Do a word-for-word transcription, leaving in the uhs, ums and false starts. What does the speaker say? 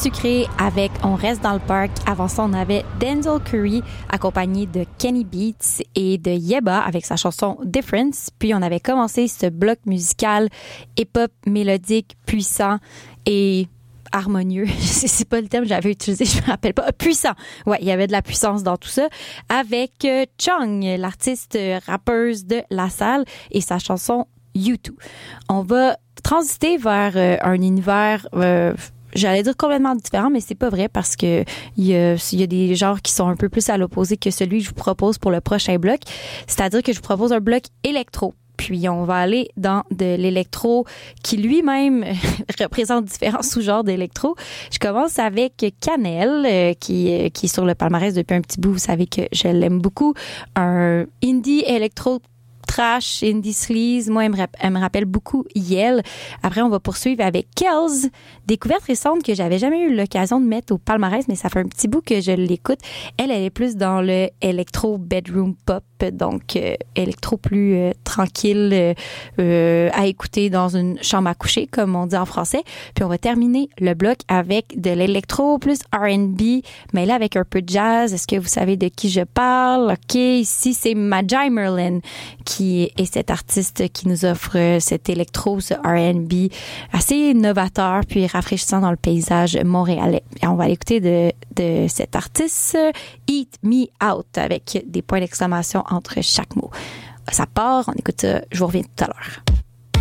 sucré avec On reste dans le parc. Avant ça, on avait Denzel Curry accompagné de Kenny Beats et de Yebba avec sa chanson Difference. Puis on avait commencé ce bloc musical hip-hop mélodique, puissant et harmonieux. C'est pas le terme que j'avais utilisé, je me rappelle pas. Puissant. Ouais, il y avait de la puissance dans tout ça. Avec euh, Chung, l'artiste rappeuse de La Salle et sa chanson You Too. On va transiter vers euh, un univers, euh, j'allais dire complètement différent, mais c'est pas vrai parce que il y a, il y a des genres qui sont un peu plus à l'opposé que celui que je vous propose pour le prochain bloc. C'est-à-dire que je vous propose un bloc électro. Puis on va aller dans de l'électro qui lui-même représente différents sous-genres d'électro. Je commence avec Canel, euh, qui, euh, qui est sur le palmarès depuis un petit bout. Vous savez que je l'aime beaucoup. Un indie électro trash, indie sleaze. Moi, elle me, rap- elle me rappelle beaucoup Yel. Après, on va poursuivre avec Kells, découverte récente que j'avais jamais eu l'occasion de mettre au palmarès, mais ça fait un petit bout que je l'écoute. Elle, elle est plus dans le électro bedroom pop, donc euh, électro plus euh, tranquille euh, euh, à écouter dans une chambre à coucher, comme on dit en français. Puis on va terminer le bloc avec de l'électro plus R and B, mais là avec un peu de jazz. Est-ce que vous savez de qui je parle? OK, ici c'est Magi Merlin qui est cet artiste qui nous offre cet électro, ce R and B assez novateur puis rafraîchissant dans le paysage montréalais. Et on va l'écouter de, de cet artiste Eat Me Out avec des points d'exclamation entre chaque mot. Ça part, on écoute ça, je vous reviens tout à l'heure.